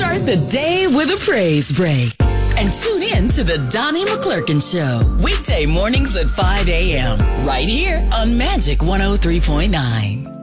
Start the day with a praise break. And tune in to the Donnie McClurkin Show. Weekday mornings at 5 a.m. Right here on Magic 103.9.